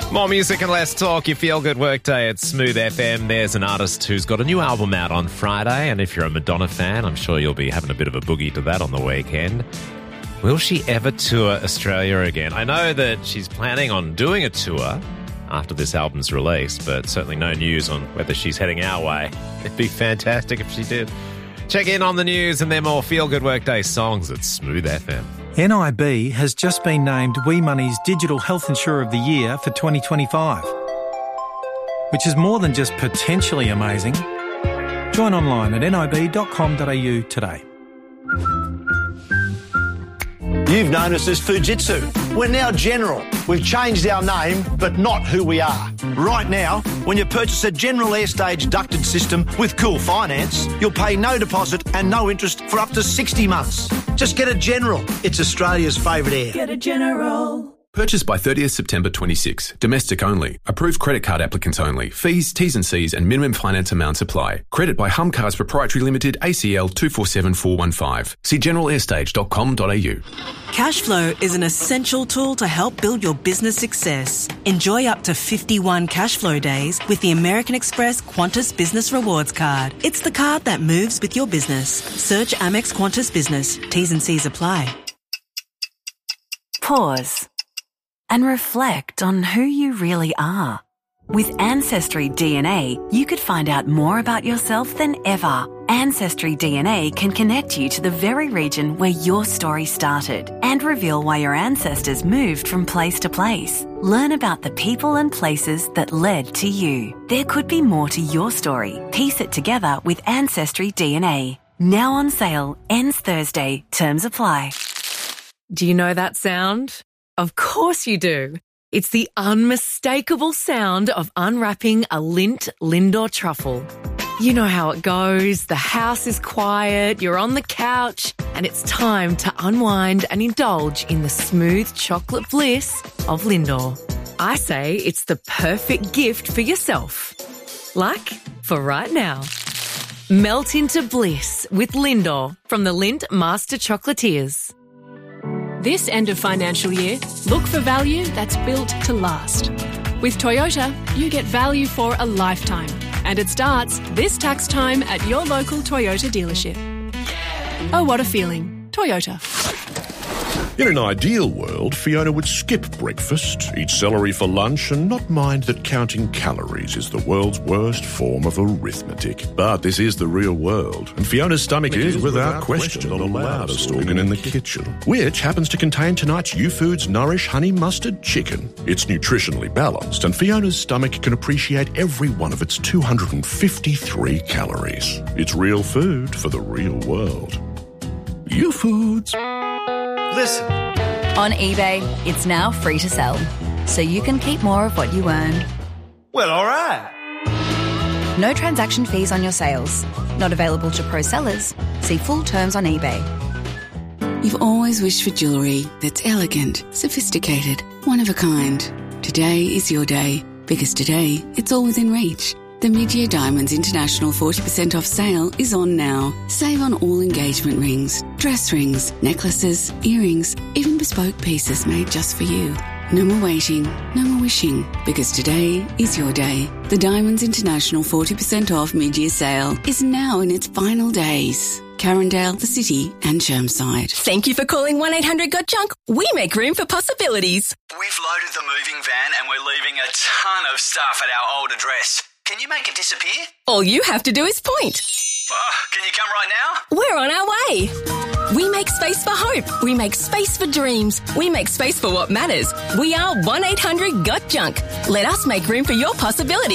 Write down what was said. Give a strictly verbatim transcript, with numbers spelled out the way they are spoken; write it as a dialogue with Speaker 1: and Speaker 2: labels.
Speaker 1: More music and less talk. Your feel-good workday at Smooth F M. There's an artist who's got a new album out on Friday, and if you're a Madonna fan, I'm sure you'll be having a bit of a boogie to that on the weekend. Will she ever tour Australia again? I know that she's planning on doing a tour after this album's release, but certainly no news on whether she's heading our way. It'd be fantastic if she did. Check in on the news and their more feel-good workday songs at Smooth F M.
Speaker 2: N I B has just been named WeMoney's Digital Health Insurer of the Year for twenty twenty-five, which is more than just potentially amazing. Join online at nib dot com dot a u today.
Speaker 3: You've known us as Fujitsu. We're now General. We've changed our name, but not who we are. Right now, when you purchase a General Airstage ducted system with Cool Finance, you'll pay no deposit and no interest for up to sixty months. Just get a General. It's Australia's favourite air.
Speaker 4: Get a General.
Speaker 5: Purchase by thirtieth September twenty-six. Domestic only. Approved credit card applicants only. Fees, T's and C's and minimum finance amounts apply. Credit by Hum Cars Proprietary Limited, A C L two four seven four one five. See general airstage dot com dot a u.
Speaker 6: Cashflow is an essential tool to help build your business success. Enjoy up to fifty-one Cashflow days with the American Express Qantas Business Rewards Card. It's the card that moves with your business. Search Amex Qantas Business. T's and C's apply.
Speaker 7: Pause and reflect on who you really are. With Ancestry D N A, you could find out more about yourself than ever. Ancestry D N A can connect you to the very region where your story started and reveal why your ancestors moved from place to place. Learn about the people and places that led to you. There could be more to your story. Piece it together with Ancestry D N A. Now on sale, ends Thursday. Terms apply.
Speaker 8: Do you know that sound? Of course you do. It's the unmistakable sound of unwrapping a Lindt Lindor truffle. You know how it goes. The house is quiet, you're on the couch, and it's time to unwind and indulge in the smooth chocolate bliss of Lindor. I say it's the perfect gift for yourself. Like for right now. Melt into bliss with Lindor from the Lindt Master Chocolatiers.
Speaker 9: This end of financial year, look for value that's built to last. With Toyota, you get value for a lifetime, and it starts this tax time at your local Toyota dealership. Oh, what a feeling. Toyota.
Speaker 10: In an ideal world, Fiona would skip breakfast, eat celery for lunch, and not mind that counting calories is the world's worst form of arithmetic. But this is the real world, and Fiona's stomach is, without question, the loudest organ in the kitchen, which happens to contain tonight's U-Foods Nourish Honey Mustard Chicken. It's nutritionally balanced, and Fiona's stomach can appreciate every one of its two hundred fifty-three calories. It's real food for the real world. U-Foods.
Speaker 3: Listen.
Speaker 11: On eBay, it's now free to sell, so you can keep more of what you earn.
Speaker 3: Well, all right.
Speaker 11: No transaction fees on your sales. Not available to pro sellers. See full terms on eBay.
Speaker 12: You've always wished for jewellery that's elegant, sophisticated, one of a kind. Today is your day, because today it's all within reach. The Mid-Year Diamonds International forty percent off sale is on now. Save on all engagement rings, dress rings, necklaces, earrings, even bespoke pieces made just for you. No more waiting, no more wishing, because today is your day. The Diamonds International forty percent off mid-year sale is now in its final days. Carindale, the City and Chermside.
Speaker 13: Thank you for calling one eight hundred got junk. We make room for possibilities.
Speaker 14: We've loaded the moving van and we're leaving a ton of stuff at our old address. Can you make it disappear?
Speaker 13: All you have to do is point.
Speaker 14: Oh, can you come right now?
Speaker 13: We're on our way. We make space for hope. We make space for dreams. We make space for what matters. We are one eight hundred got junk. Let us make room for your possibilities.